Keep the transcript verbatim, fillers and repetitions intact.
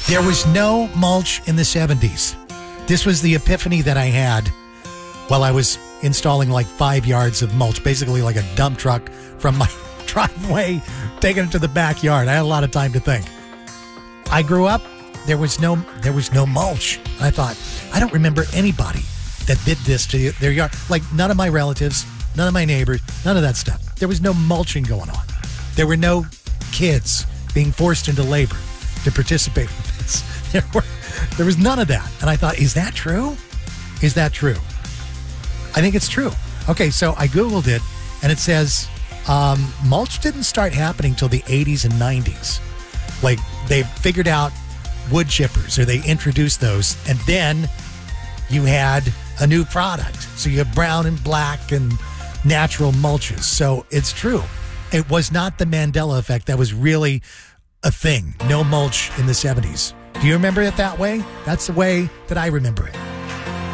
There was no mulch in the seventies. This was the epiphany that I had while I was installing like five yards of mulch, basically like a dump truck from my driveway, taking it to the backyard. I had a lot of time to think. I grew up, there was no there was no mulch. And I thought, I don't remember anybody that did this to their yard. Like none of my relatives, none of my neighbors, none of that stuff. There was no mulching going on. There were no kids being forced into labor to participate in this. There were, there was none of that. And I thought, is that true? Is that true? I think it's true. Okay, so I Googled it, and it says um, mulch didn't start happening till the eighties and nineties. Like, they figured out wood chippers, or they introduced those, and then you had a new product. So you have brown and black and natural mulches. So it's true. It was not the Mandela effect that was really a thing. No mulch in the seventies. Do you remember it that way? That's the way that I remember it.